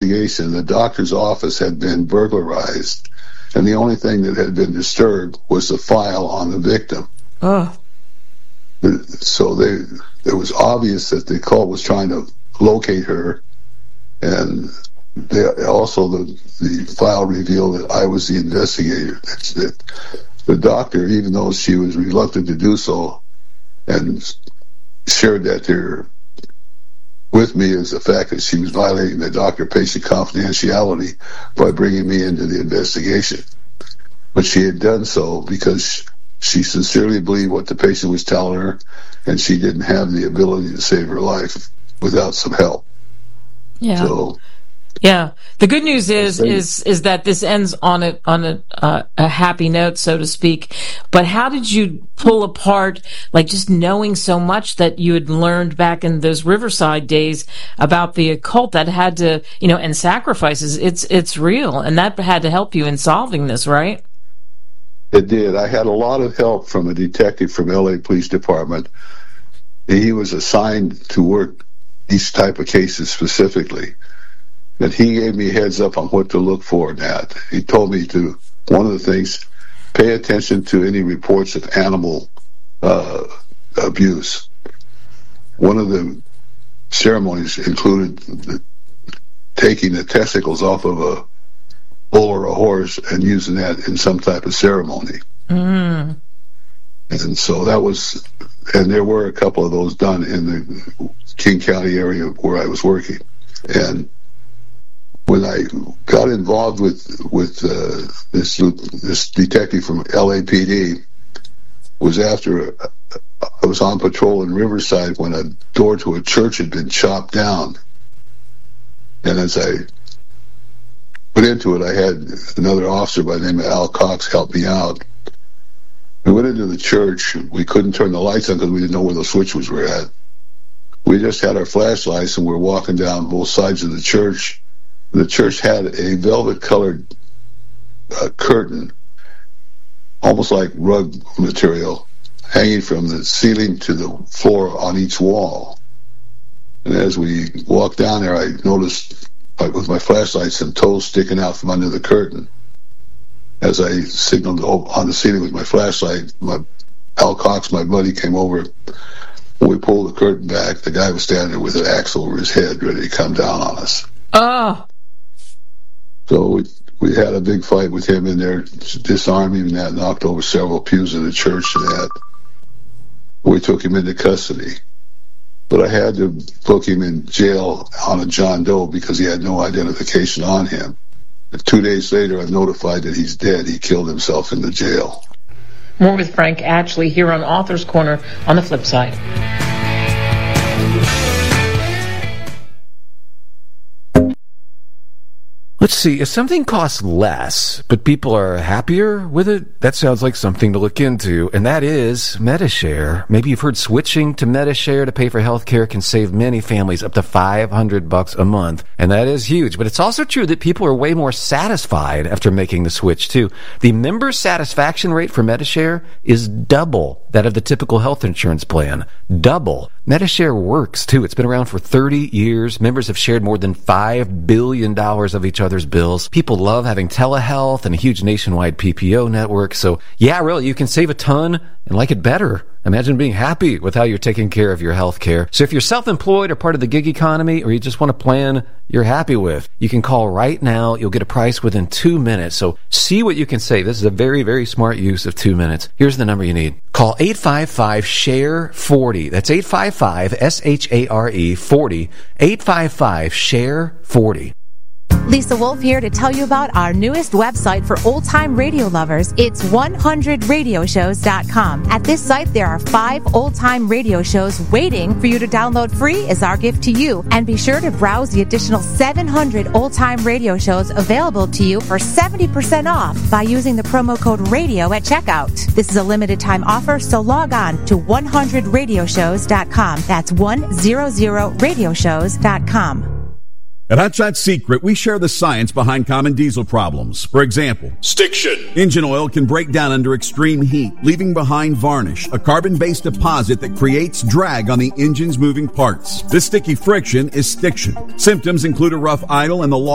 investigation, the doctor's office had been burglarized, and the only thing that had been disturbed was the file on the victim. Oh. So it was obvious that the cult was trying to locate her, and also the file revealed that I was the investigator. The doctor, even though she was reluctant to do so, and shared that with me, is the fact that she was violating the doctor-patient confidentiality by bringing me into the investigation. But she had done so because she sincerely believed what the patient was telling her, and she didn't have the ability to save her life without some help. Yeah. So, yeah. The good news is that this ends on a happy note, so to speak. But how did you pull apart, like, just knowing so much that you had learned back in those Riverside days about the occult that had to, and sacrifices? It's real, and that had to help you in solving this, right? It did. I had a lot of help from a detective from LA Police Department. He was assigned to work these type of cases specifically. And he gave me a heads up on what to look for in that. He told me to, one of the things, pay attention to any reports of animal abuse. One of the ceremonies included taking the testicles off of a bull or a horse and using that in some type of ceremony. Mm. And so that was, and there were a couple of those done in the King County area where I was working. And when I got involved with this detective from LAPD, was after I was on patrol in Riverside when a door to a church had been chopped down. And as I went into it, I had another officer by the name of Al Cox help me out. We went into the church. We couldn't turn the lights on because we didn't know where the switches were at. We just had our flashlights, and we're walking down both sides of the church. The church had a velvet-colored curtain, almost like rug material, hanging from the ceiling to the floor on each wall. And as we walked down there, I noticed, with my flashlight, some toes sticking out from under the curtain. As I signaled on the ceiling with my flashlight, Al Cox, my buddy, came over. When we pulled the curtain back, the guy was standing there with an axe over his head, ready to come down on us. Oh. So we had a big fight with him in there, disarmed him, and that knocked over several pews in the church, and that we took him into custody. But I had to book him in jail on a John Doe because he had no identification on him. And 2 days later, I'm notified that he's dead. He killed himself in the jail. More with Frank Atchley here on Author's Corner on the flip side. Let's see, if something costs less, but people are happier with it, that sounds like something to look into, and that is Medi-Share. Maybe you've heard switching to Medi-Share to pay for healthcare can save many families up to $500 a month, and that is huge. But it's also true that people are way more satisfied after making the switch, too. The member satisfaction rate for Medi-Share is double that of the typical health insurance plan. Double. Medi-Share works, too. It's been around for 30 years. Members have shared more than $5 billion of each other's bills. People love having telehealth and a huge nationwide PPO network. So, yeah, really, you can save a ton and like it better. Imagine being happy with how you're taking care of your health care. So if you're self-employed or part of the gig economy, or you just want a plan you're happy with, you can call right now. You'll get a price within 2 minutes. So see what you can save. This is a very, very smart use of 2 minutes. Here's the number you need. Call 855-SHARE-40. That's 855-SHARE-40. 855-SHARE-40. Lisa Wolf here to tell you about our newest website for old-time radio lovers. It's 100radioshows.com. At this site, there are 5 old-time radio shows waiting for you to download free as our gift to you. And be sure to browse the additional 700 old-time radio shows available to you for 70% off by using the promo code RADIO at checkout. This is a limited-time offer, so log on to 100radioshows.com. That's 100radioshows.com. At Hot Shot Secret, we share the science behind common diesel problems. For example, stiction. Engine oil can break down under extreme heat, leaving behind varnish, a carbon-based deposit that creates drag on the engine's moving parts. This sticky friction is stiction. Symptoms include a rough idle and the